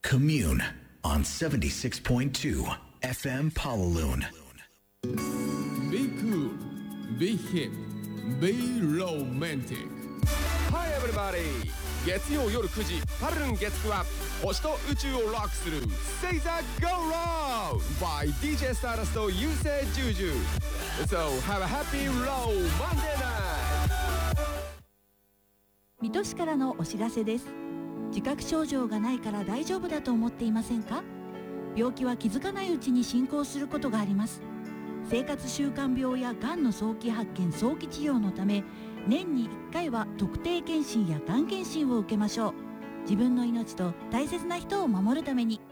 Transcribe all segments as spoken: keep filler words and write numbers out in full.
Commune on seventy-six point two F M Pawaloon. Be cool, be hip, be romantic. Hi everybody! 月曜夜くじパルルン月9は星と宇宙をロックする Say that go round by ディージェー Stardust とユーセイジュージュ So have a happy low Monday night! 水戸市からのお知らせです。自覚症状がないから大丈夫だと思っていませんか？病気は気づかないうちに進行することがあります。生活習慣病やがんの早期発見早期治療のため、年にいっかいは特定健診やがん検診を受けましょう。自分の命と大切な人を守るために。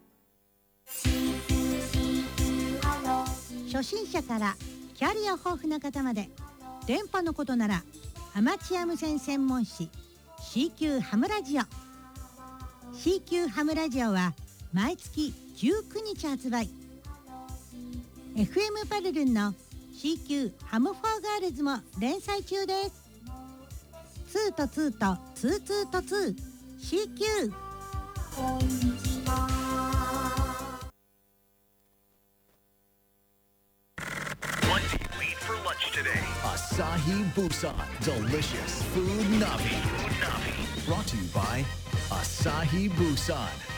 初心者からキャリア豊富な方まで、電波のことならアマチュア無線専門誌 シーキュー ハムラジオ。 シーキュー ハムラジオは毎月じゅうくにち発売。 エフエム パルルンの シーキュー ハムフォーガールズも連載中です。ツーとツーとツーツーとツー シーキュー。 こんにちは。 What do you eat for lunch today? Asahi Busan Delicious Food Navi. Brought to you by Asahi Busan.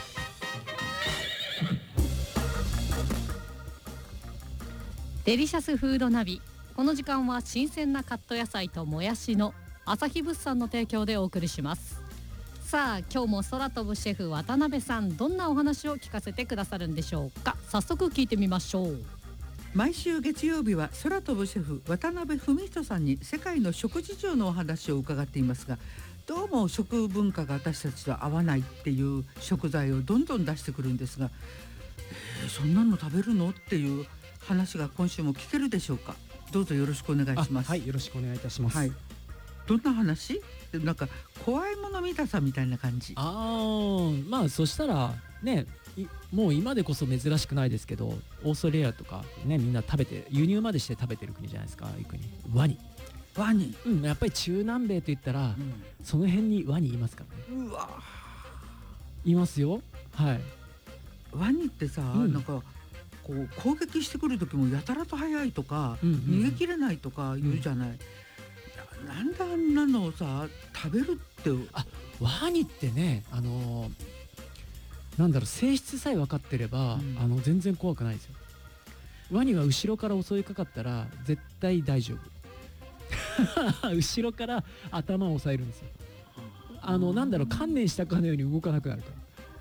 デリシャスフードナビ。この時間は新鮮なカット野菜ともやしの朝日物産の提供でお送りします。さあ今日も空飛ぶシェフ渡辺さん、どんなお話を聞かせてくださるんでしょうか。早速聞いてみましょう。 毎週月曜日は空飛ぶシェフ渡辺文人さんに世界の食事情のお話を伺っていますが、どうも食文化が私たちと合わないっていう食材をどんどん出してくるんですが、えー、そんなの食べるのっていう話が今週も聞けるでしょうか。どうぞよろしくお願いします。 はい、よろしくお願いいたします。 はい、どんな話？なんか怖いもの見たさみたいな感じ。 あー、まあそしたらね、もう今でこそ珍しくないですけど、オーストラリアとかね、みんな食べて輸入までして食べてる国じゃないですか。いう国ワニ。 ワニ、 うん、やっぱり中南米といったら、うん、その辺にワニいますからね。 うわ、 いますよ。はい。 ワニってさ、うん、なんかこう攻撃してくる時もやたらと速いとか、うんうん、逃げ切れないとか言うじゃない、うん、なんであんなのをさ食べるって。 あ、ワニってね、あのー、なんだろう、性質さえ分かってれば、うん、あの全然怖くないですよ。ワニは後ろから襲いかかったら絶対大丈夫後ろから頭を押さえるんですよ。あのなんだろう、観念したかのように動かなくなるから。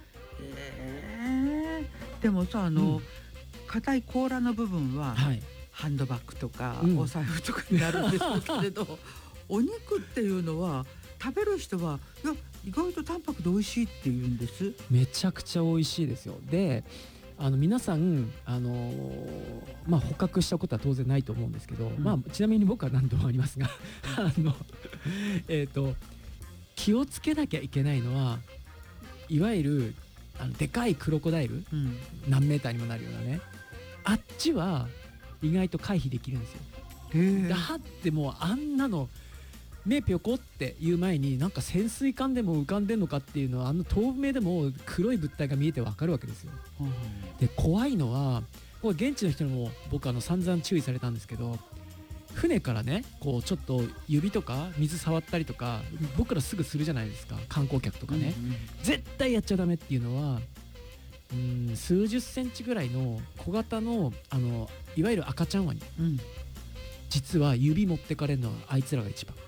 えー、でもさ、あの、うん、硬い甲羅の部分は、はい、ハンドバッグとか、うん、お財布とかになるんでしょうけれどお肉っていうのは食べる人はいや意外と淡白で美味しいって言うんです。 めちゃくちゃ美味しいですよ。で、あの皆さん、あのーまあ、捕獲したことは当然ないと思うんですけど、うん、まあ、ちなみに僕は何度もありますがあの、えーと、気をつけなきゃいけないのはいわゆるあのでかいクロコダイル、うん、何メーターにもなるようなね、あっちは意外と回避できるんですよ。だってもうあんなの目ぴょこっていう前になんか潜水艦でも浮かんでんのかっていうのは、あの透明でも黒い物体が見えてわかるわけですよ、うん、で怖いのはこれ現地の人にも僕あの散々注意されたんですけど、船からねこうちょっと指とか水触ったりとか僕らすぐするじゃないですか、観光客とかね、うんうん、絶対やっちゃダメっていうのは、うーん数十センチぐらいの小型のあのいわゆる赤ちゃんワニ、うん、実は指持ってかれるのはあいつらが一番。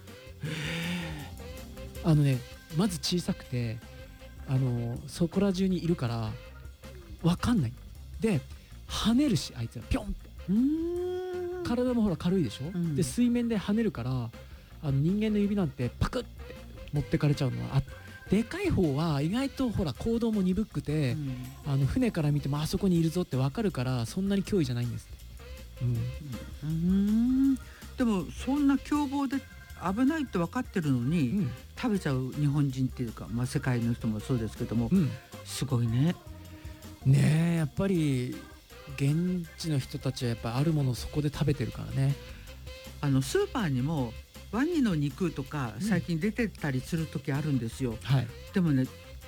あのね、まず小さくてあのそこら中にいるから分かんないで、跳ねるしあいつらピョンって、うーん体もほら軽いでしょ、うん、で水面で跳ねるから、あの人間の指なんてパクって持ってかれちゃうのはあ、でかい方は意外とほら行動も鈍くて、うん、あの船から見てもあそこにいるぞって分かるからそんなに脅威じゃないんですって、うん、うーんでもそんな凶暴で危ないって分かってるのに、うん、食べちゃう日本人っていうか、まあ、世界の人もそうですけども、うん、すごいね。 ねえ、やっぱり現地の人たちはやっぱあるものをそこで食べてるからね。 あのスーパーにもワニの肉とか最近出てたりする時あるんですよ、うんはい、でもね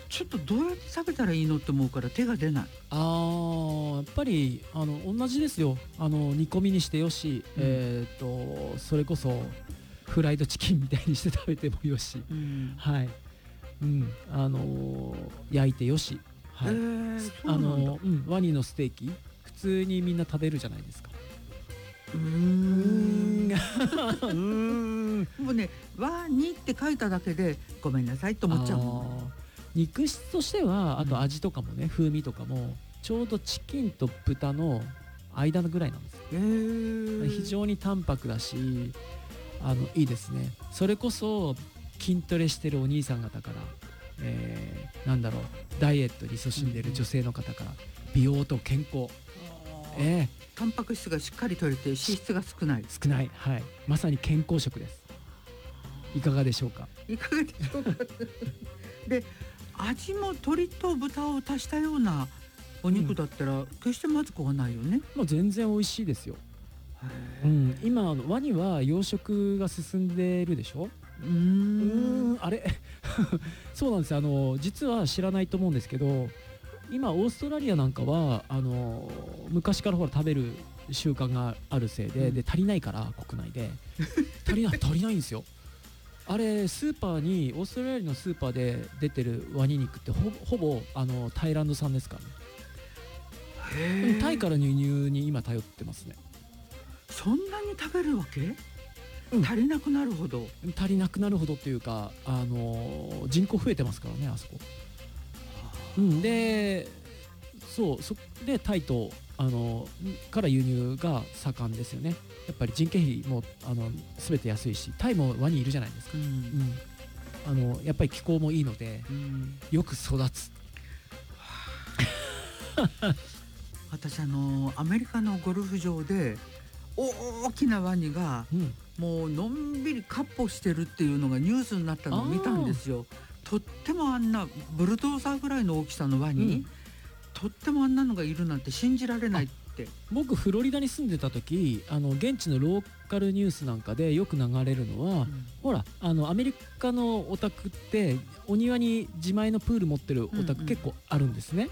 ちょっとどうやって食べたらいいのって思うから手が出ない。 あーやっぱりあの同じですよ。あの煮込みにしてよし、うん、えっ、ー、とそれこそフライドチキンみたいにして食べてもよし、うん、はい、うん、あのー、焼いてよし、はい、えー、あの、うん、ワニのステーキ普通にみんな食べるじゃないですか。 うーんうーんもうねワニって書いただけでごめんなさいと思っちゃうもん。 肉質としてはあと味とかもね、うん、風味とかもちょうどチキンと豚の間のぐらいなんですよ。へー、非常に淡白だしあのいいですね。それこそ筋トレしてるお兄さん方から、えー、なんだろうダイエットに勤しんでる女性の方から、美容と健康、えー、 タンパク質がしっかり取れて脂質が少ない少ない、はい、まさに健康食です。いかがでしょうか。 いかがでしょうかで味も鶏と豚を足したようなお肉だったら決してまずくはないよね。 もう全然美味しいですよ。うん、今あのワニは養殖が進んでるでしょ。うーんあれそうなんですよ。あの実は知らないと思うんですけど、今オーストラリアなんかはあの昔からほら食べる習慣があるせいで、うん、で足りないから国内で足りない足りないんですよ。あれスーパーにオーストラリアのスーパーで出てるワニ肉ってほぼ、ほぼあのタイランド産ですからね。へタイから輸入に今頼ってますね。 そんなに食べるわけ、うん、足りなくなるほど足りなくなるほどっていうか、あの人口増えてますからねあそこ。うん、でそうそでタイとあのから輸入が盛んですよね。やっぱり人件費もあの全て安いし、タイもワニいるじゃないですか、うんうん、あのやっぱり気候もいいので、うん、よく育つ私あのアメリカのゴルフ場で大きなワニが、うん、もうのんびり闊歩してるっていうのがニュースになったのを見たんですよ。とってもあんなブルドーザーぐらいの大きさのワニ、うん、とってもあんなのがいるなんて信じられないって。 僕フロリダに住んでた時、あの現地のローカルニュースなんかでよく流れるのは、うん、ほらあのアメリカのお宅ってお庭に自前のプール持ってるお宅結構あるんですね、うんうん、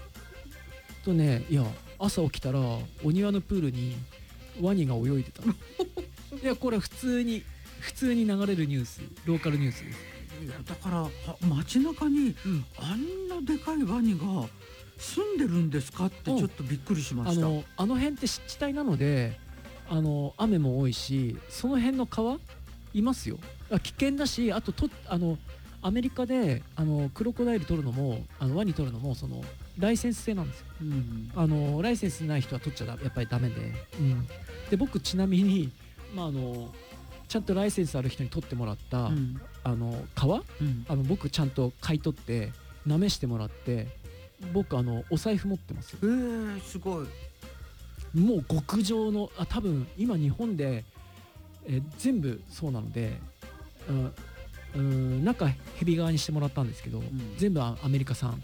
とね、いや朝起きたらお庭のプールにワニが泳いでたいやこれ普通に普通に流れるニュース、ローカルニュースです。 いやだから街中に、うん、あんなでかいワニが住んでるんですかってちょっとびっくりしました。 あの、あの辺って湿地帯なので、あの雨も多いし、その辺の川いますよ。危険だし、あととあのアメリカであのクロコダイル取るのもあのワニ取るのもそのライセンス制なんですよ、うんうん、あのライセンスない人は取っちゃだやっぱりダメで、うん、で僕ちなみに、まあ、あのちゃんとライセンスある人に取ってもらった、うん、あの川、うん、あの僕ちゃんと買い取ってなめしてもらって、僕あのお財布持ってますよ。 えー、すごい。 もう極上の、あ多分今日本で、えー、全部そうなので、うんうん、中ヘビ側にしてもらったんですけど、うん、全部アメリカ産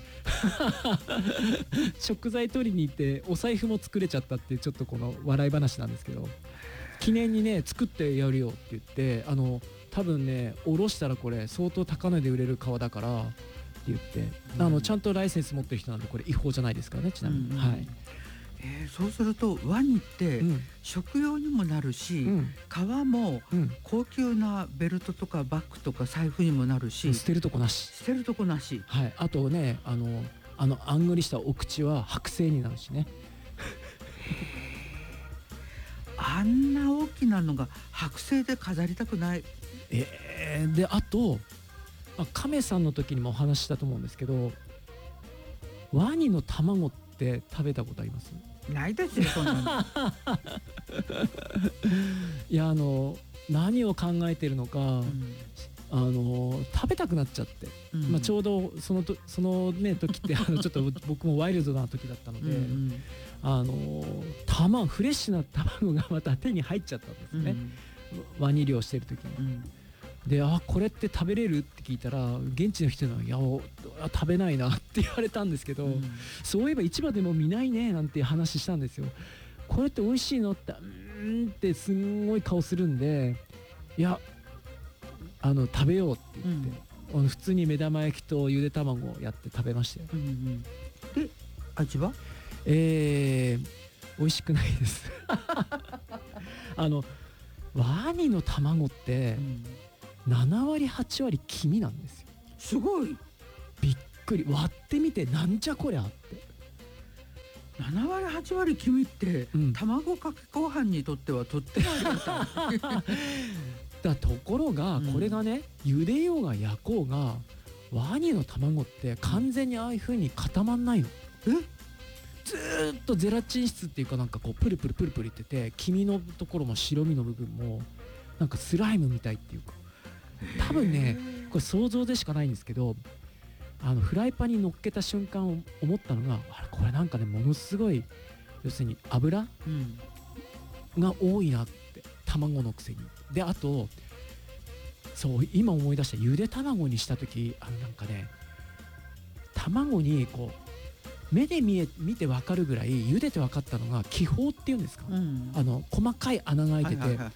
食材取りに行ってお財布も作れちゃったっていうちょっとこの笑い話なんですけど、記念にね作ってやるよって言って、あの多分ねおろしたらこれ相当高値で売れる革だからって言って、うん、あのちゃんとライセンス持ってる人なんでこれ違法じゃないですからね、ちなみに、うんうん、はい。 えー、そうするとワニって食用にもなるし、うん、革も高級なベルトとかバッグとか財布にもなるし、うん、 捨てるとこなし捨てるとこなし、 はい、あとねあのあのあんぐりしたお口は剥製になるしねあんな大きなのが剥製で飾りたくない。 えー、であと亀さんの時にもお話ししたと思うんですけど、ワニの卵って食べたことあります？ ないですよそんなのいやあの何を考えてるのか、うん、あの食べたくなっちゃって、うんまあ、ちょうどそのとそのね時ってあのちょっと僕もワイルドな時だったのでうん、うん、あの卵フレッシュな卵がまた手に入っちゃったんですね、うん、ワニ漁してる時に、うんで、あこれって食べれるって聞いたら現地の人にはいや食べないなって言われたんですけど、うん、そういえば市場でも見ないねなんて話したんですよ。これって美味しいのってうーんってすんごい顔するんで、いやあの食べようって言って、 あの普通に目玉焼きとゆで卵をやって食べましたよ。 うんうん、で味はえー、美味しくないですあのワニの卵って、うん、ななわりはちわり黄身なんですよ。 すごいびっくり。割ってみてなんじゃこりゃって。 ななわりはちわり黄身って、うん、卵かけご飯にとってはとってもありがたいだところがこれがね、うん、茹でようが焼こうがワニの卵って完全にああいう風に固まんないの。 えずーっとゼラチン質っていうかなんかこうプルプルプルプルいってて黄身のところも白身の部分もなんかスライムみたいっていうか多分ねこれ想像でしかないんですけどあのフライパンに乗っけた瞬間思ったのがあれこれなんかねものすごい要するに油、うん、が多いなって卵のくせに。であとそう今思い出したゆで卵にした時あのなんかね卵にこう目で見え見て分かるぐらい茹でて分かったのが気泡っていうんですか、うん、あの細かい穴が開いてて、はいはいはい、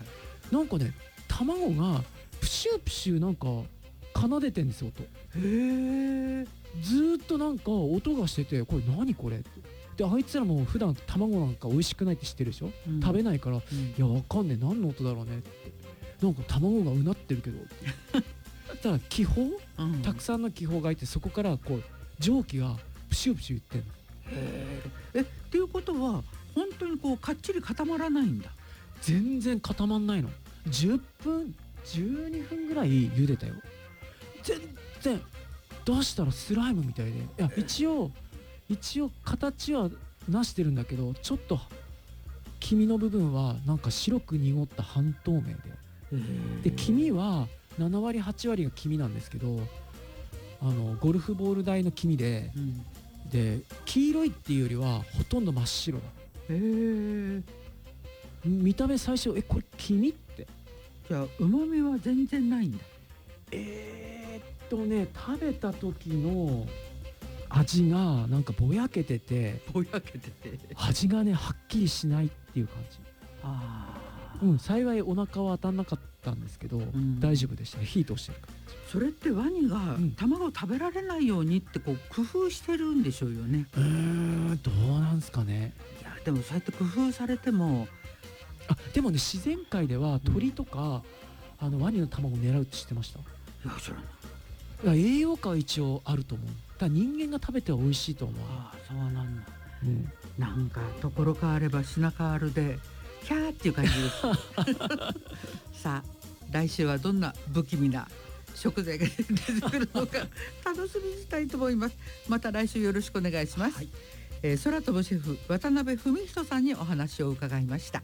なんかね卵がプシュープシューなんか奏でてんですよ音。へーずーっとなんか音がしててこれ何これってであいつらも普段卵なんか美味しくないって知ってるでしょ、うん、食べないから、うん、いやわかんねえ何の音だろうねってなんか卵がうなってるけどただ気泡、うん、たくさんの気泡がいてそこからこう蒸気がプシュープシュー言ってんの。 へえっていうことは本当にこうかっちり固まらないんだ。 全然固まんないの。じゅっぷんじゅうにふんぐらい茹でたよ。全然出したらスライムみたいでいや一応一応形はなしてるんだけどちょっと黄身の部分はなんか白く濁った半透明でで黄身はななわりはちわりが黄身なんですけどあのゴルフボール台の黄身で、うん、で黄色いっていうよりはほとんど真っ白だ。 へー見た目最初えこれ黄身ってじゃあうまみは全然ないんだ。 えー、っとね食べた時の味がなんかぼやけててぼやけてて味がねはっきりしないっていう感じ。あうん、幸いお腹は当たんなかったんですけど、うん、大丈夫でした。火通してるから。 それってワニが卵を食べられないようにってこう工夫してるんでしょうよね。 うーんどうなんすかね。 いやでもそうやって工夫されてもあでもね自然界では鳥とか、うん、あのワニの卵を狙うって知ってました？いや知らない。 いや栄養価は一応あると思う。だから人間が食べては美味しいと思う。 ああそうなんだ、うん、なんかところ変われば品変わるでキャーっていう感じですさあ来週はどんな不気味な食材が出てくるのか楽しみにしたいと思います。また来週よろしくお願いします、はいえー、空飛ぶシェフ渡辺文人さんにお話を伺いました。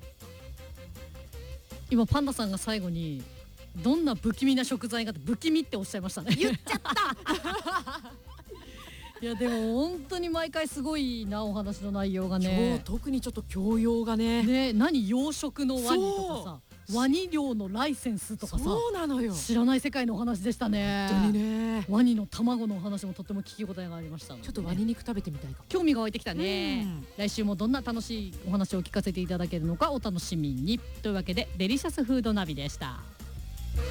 今パンダさんが最後にどんな不気味な食材がって不気味っておっしゃいましたね。 言っちゃったいやでも本当に毎回すごいなお話の内容がね。 今日特にちょっと教養がね。 ね何養殖のワニとかさワニ漁のライセンスとかさそうなのよ知らない世界のお話でしたね。 本当にねワニの卵のお話もとっても聞き応えがありましたので、ね、 ちょっとワニ肉食べてみたいかも。 興味が湧いてきたね。来週もどんな楽しいお話を聞かせていただけるのかお楽しみに。というわけでデリシャスフードナビでした。